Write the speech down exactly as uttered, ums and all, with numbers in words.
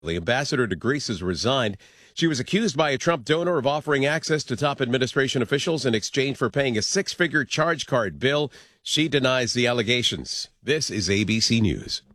The ambassador to Greece has resigned. She was accused by a Trump donor of offering access to top administration officials in exchange for paying a six-figure charge card bill. She denies the allegations. This is A B C News.